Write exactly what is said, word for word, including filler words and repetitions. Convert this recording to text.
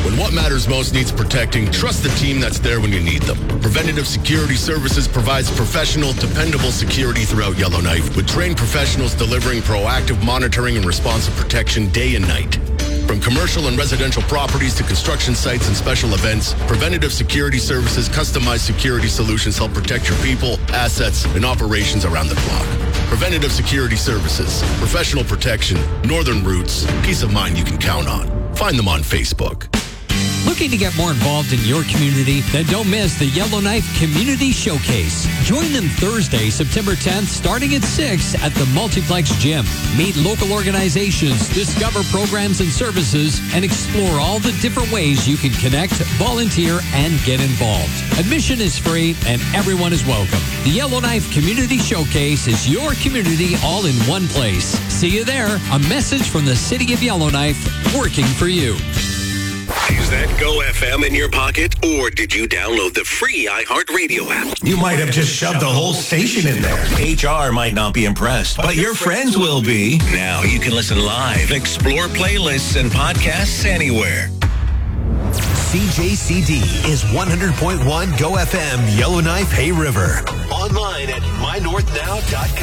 When what matters most needs protecting, trust the team that's there when you need them. Preventative Security Services provides professional, dependable security throughout Yellowknife, with trained professionals delivering proactive monitoring and responsive protection day and night. From commercial and residential properties to construction sites and special events, Preventative Security Services customized security solutions help protect your people, assets, and operations around the clock. Preventative Security Services, professional protection, northern roots, peace of mind you can count on. Find them on Facebook. Looking to get more involved in your community? Then don't miss the Yellowknife Community Showcase. Join them Thursday, September tenth, starting at six at the Multiplex Gym. Meet local organizations, discover programs and services, and explore all the different ways you can connect, volunteer, and get involved. Admission is free and everyone is welcome. The Yellowknife Community Showcase is your community all in one place. See you there. A message from the City of Yellowknife, working for you. Is that Go F M in your pocket, or did you download the free iHeartRadio app? You might have just shoved the whole station in there. H R might not be impressed, but your friends will be. Now you can listen live, explore playlists and podcasts anywhere. C J C D is one hundred point one Go F M, Yellowknife, Hay River. Online at my north now dot com.